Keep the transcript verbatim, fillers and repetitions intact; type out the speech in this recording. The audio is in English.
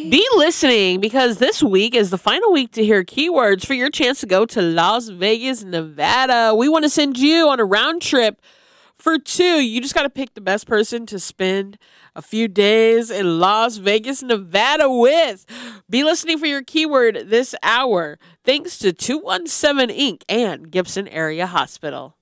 Be listening, because this week is the final week to hear keywords for your chance to go to Las Vegas, Nevada. We want to send you on a round trip for two. You just got to pick the best person to spend a few days in Las Vegas, Nevada with. Be listening for your keyword this hour. Thanks to two one seven Incorporated and Gibson Area Hospital.